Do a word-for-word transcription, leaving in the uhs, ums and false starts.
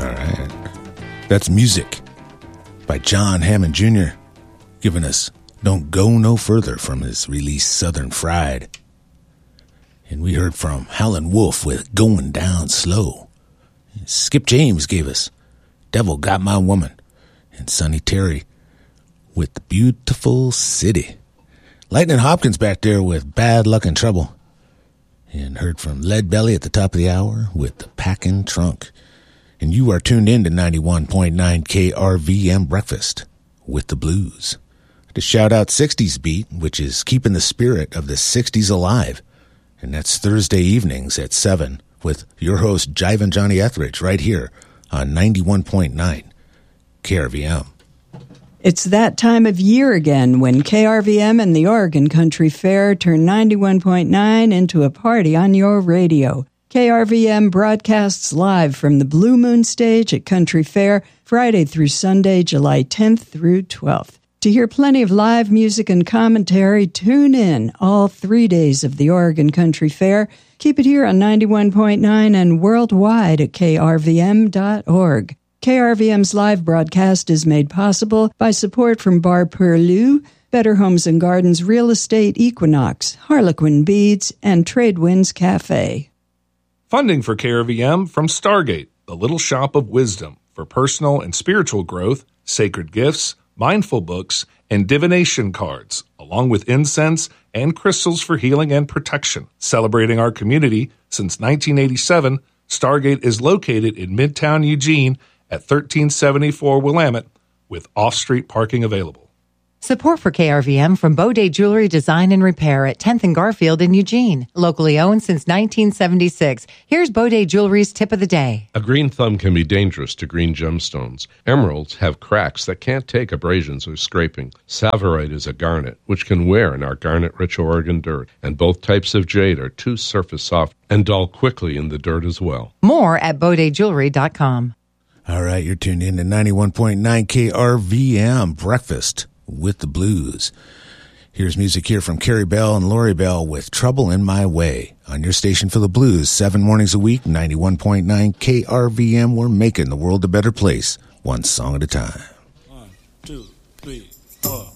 All right. That's Music by John Hammond Junior, giving us Don't Go No Further from his release Southern Fried. And we heard from Howlin' Wolf with Going Down Slow. Skip James gave us Devil Got My Woman. And Sonny Terry with The Beautiful City. Lightning Hopkins back there with Bad Luck and Trouble. And heard from Lead Belly at the top of the hour with The Packin' Trunk. And you are tuned in to ninety-one point nine K R V M Breakfast with the Blues. To shout out sixties Beat, which is keeping the spirit of the sixties alive. And that's Thursday evenings at seven with your host, Jivin' Johnny Etheridge, right here on ninety-one point nine K R V M. It's that time of year again when K R V M and the Oregon Country Fair turn ninety-one point nine into a party on your radio. K R V M broadcasts live from the Blue Moon Stage at Country Fair, Friday through Sunday, July tenth through twelfth. To hear plenty of live music and commentary, tune in all three days of the Oregon Country Fair. Keep it here on ninety-one point nine and worldwide at K R V M dot org. K R V M's live broadcast is made possible by support from Bar Perlu, Better Homes and Gardens Real Estate Equinox, Harlequin Beads, and Tradewinds Cafe. Funding for K R V M from Stargate, the Little Shop of Wisdom, for personal and spiritual growth, sacred gifts, mindful books, and divination cards, along with incense and crystals for healing and protection. Celebrating our community since nineteen eighty-seven, Stargate is located in Midtown Eugene at thirteen seventy-four Willamette, with off-street parking available. Support for K R V M from Baudet Jewelry Design and Repair at tenth and Garfield in Eugene. Locally owned since nineteen seventy-six. Here's Baudet Jewelry's tip of the day. A green thumb can be dangerous to green gemstones. Emeralds have cracks that can't take abrasions or scraping. Savorite is a garnet, which can wear in our garnet-rich Oregon dirt. And both types of jade are too surface soft and dull quickly in the dirt as well. More at baudet jewelry dot com. All right, you're tuned in to ninety-one point nine K R V M Breakfast with the Blues. Here's music here from Carrie Bell and Lori Bell with Trouble in My Way on your station for the blues, seven mornings a week, ninety-one point nine K R V M. We're making the world a better place, one song at a time. One, two, three, four.